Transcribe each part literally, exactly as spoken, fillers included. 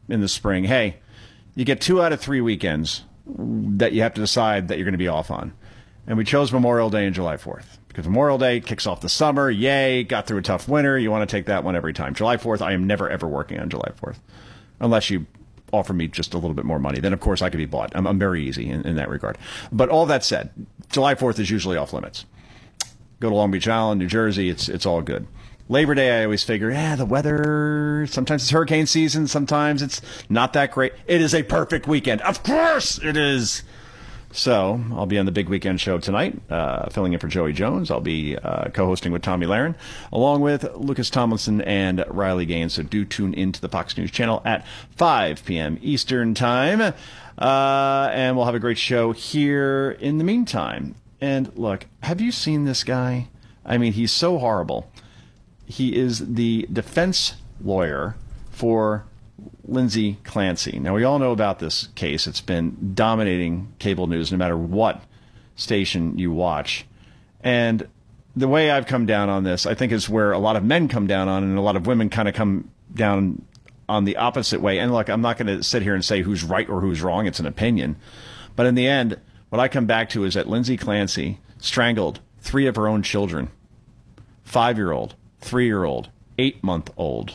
in the spring, hey, you get two out of three weekends that you have to decide that you're going to be off on. And we chose Memorial Day and July fourth. Because Memorial Day kicks off the summer. Yay, got through a tough winter. You want to take that one every time. July fourth, I am never, ever working on July fourth. Unless you offer me just a little bit more money. Then, of course, I could be bought. I'm, I'm very easy in, in that regard. But all that said, July fourth is usually off limits. Go to Long Beach Island, New Jersey, it's it's all good. Labor Day, I always figure, yeah, the weather, sometimes it's hurricane season, sometimes it's not that great. It is a perfect weekend. Of course it is. So I'll be on the Big Weekend Show tonight, uh, filling in for Joey Jones. I'll be uh, co-hosting with Tommy Lahren, along with Lucas Tomlinson and Riley Gaines. So do tune into the Fox News channel at five p.m. Eastern Time. Uh, and we'll have a great show here in the meantime. And look, have you seen this guy? I mean, he's so horrible. He is the defense lawyer for Lindsay Clancy. Now, we all know about this case. It's been dominating cable news no matter what station you watch. And the way I've come down on this, I think, is where a lot of men come down on, and a lot of women kind of come down on the opposite way. And look, I'm not going to sit here and say who's right or who's wrong. It's an opinion. But in the end, what I come back to is that Lindsay Clancy strangled three of her own children. Five-year-old, three-year-old, eight-month-old.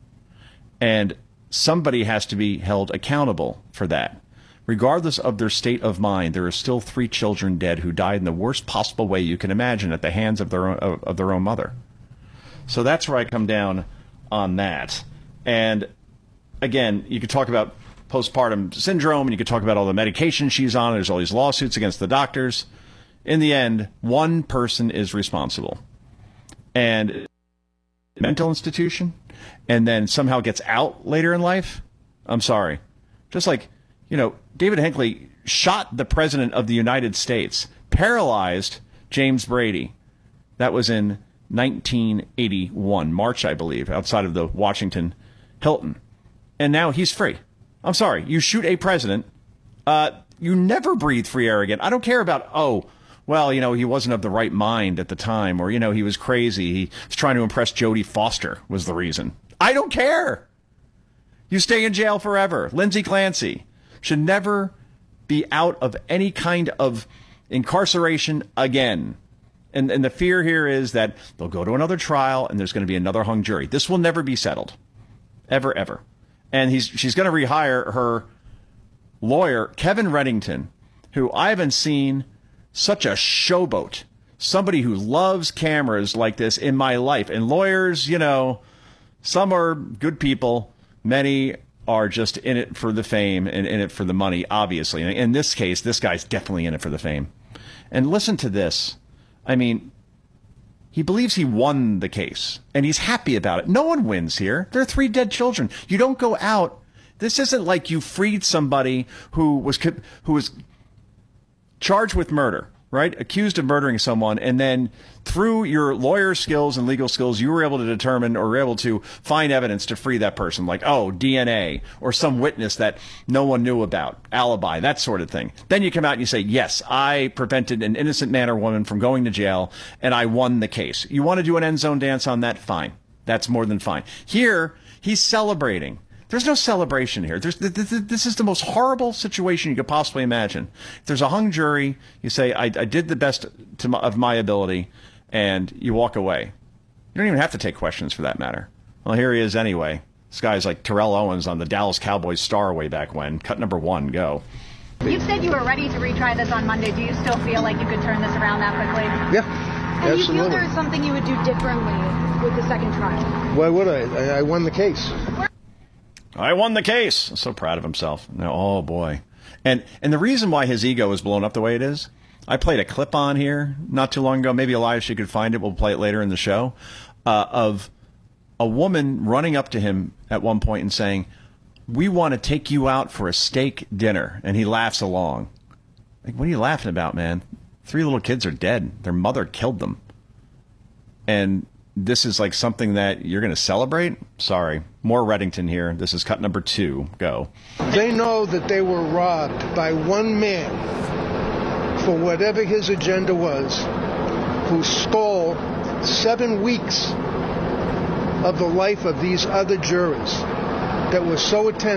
And somebody has to be held accountable for that. Regardless of their state of mind, there are still three children dead who died in the worst possible way you can imagine at the hands of their own, of, of their own mother. So that's where I come down on that. And again, you could talk about postpartum syndrome, and you could talk about all the medication she's on. There's all these lawsuits against the doctors. In the end, one person is responsible. And mental institution, and then somehow gets out later in life. I'm sorry. Just like, you know, David Hinckley shot the president of the United States, paralyzed James Brady. That was in nineteen eighty-one, March, I believe, outside of the Washington Hilton. And now he's free. I'm sorry. You shoot a president, uh, you never breathe free air again. I don't care about, oh, well, you know, he wasn't of the right mind at the time, or, you know, he was crazy. He was trying to impress Jodie Foster was the reason. I don't care. You stay in jail forever. Lindsay Clancy should never be out of any kind of incarceration again. And, and the fear here is that they'll go to another trial and there's going to be another hung jury. This will never be settled. Ever, ever. And he's she's going to rehire her lawyer, Kevin Reddington, who I haven't seen such a showboat, somebody who loves cameras like this in my life. And lawyers, you know, some are good people. Many are just in it for the fame and in it for the money, obviously. And in this case, this guy's definitely in it for the fame. And listen to this. I mean, he believes he won the case, and he's happy about it. No one wins here. There are three dead children. You don't go out. This isn't like you freed somebody who was who was charged with murder, right? Accused of murdering someone, and then through your lawyer skills and legal skills, you were able to determine or were able to find evidence to free that person, like, oh, D N A or some witness that no one knew about, alibi, that sort of thing. Then you come out and you say, yes, I prevented an innocent man or woman from going to jail, and I won the case. You want to do an end zone dance on that? Fine. That's more than fine. Here, he's celebrating. There's no celebration here. There's, this is the most horrible situation you could possibly imagine. If there's a hung jury, you say, I, I did the best to my, of my ability, and you walk away. You don't even have to take questions for that matter. Well, here he is anyway. This guy's like Terrell Owens on the Dallas Cowboys star way back when. Cut number one, go. You said you were ready to retry this on Monday. Do you still feel like you could turn this around that quickly? Yeah, and absolutely. Do you feel there's something you would do differently with the second trial? Why would I? I, I won the case. I won the case. I'm so proud of himself. Now, oh, boy. And and the reason why his ego is blown up the way it is, I played a clip on here not too long ago. Maybe Elias, you could find it. We'll play it later in the show. Uh, of a woman running up to him at one point and saying, we want to take you out for a steak dinner. And he laughs along. Like, what are you laughing about, man? Three little kids are dead. Their mother killed them. And this is like something that you're going to celebrate? Sorry. More Reddington here. This is cut number two. Go. They know that they were robbed by one man for whatever his agenda was, who stole seven weeks of the life of these other jurors that were so attentive.